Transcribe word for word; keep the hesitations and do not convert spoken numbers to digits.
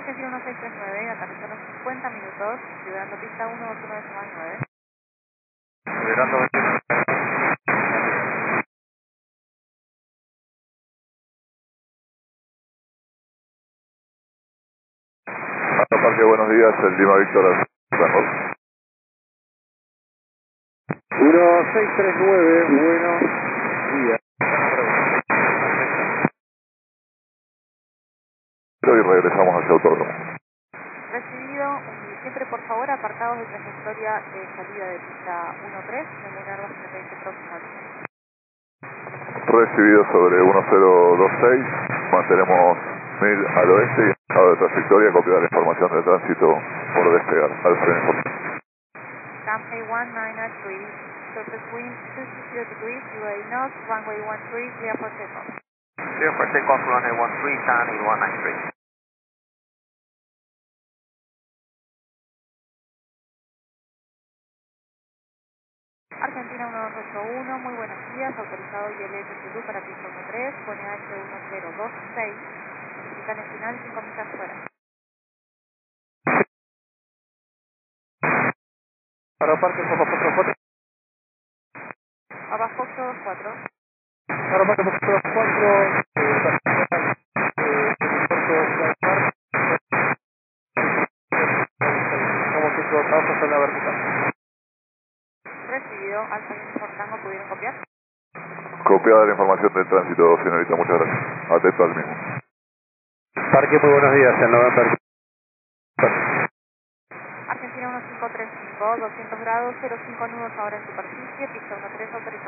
Argentina uno seis tres nueve, aterrizando cincuenta minutos, liberando pista uno dos uno nueve. Liberando veintiuno. Parque, buenos días, el Lima Víctor. uno seis tres nueve, buenos días. Y regresamos hacia Autódromo. Recibido, siempre por favor apartados de trayectoria de salida de pista uno tres, de Nervas veinte próximo. Recibido sobre uno cero dos seis, mantenemos mil al oeste y estado de trayectoria, copiar la información de tránsito por despegar al freno. Cam A one nine three, surface wind two sixty degrees, U A north, runway one three, clear for takeoff. Clear for takeoff, runway one three, Tan eight one nine three. Argentina uno dos ocho uno, muy buenos días, autorizado I L S Zulu para pista uno tres, pone H uno cero dos seis, mexicana final cinco millas fuera. Para Parque Papa cuatro cuatro. Papa Foxtrot dos cuatro. Para Parque Papa cuatro, estamos haciendo trabajos en la vertical. Recibido, Alfa y por Tango, ¿pudieron copiar? Copiada la información del tránsito, señorita, muchas gracias. Atento al mismo. Parque, muy buenos días, el noventa. Argentina uno cinco tres cinco, doscientos grados, cero cinco nudos ahora en superficie, pista uno tres autorizado.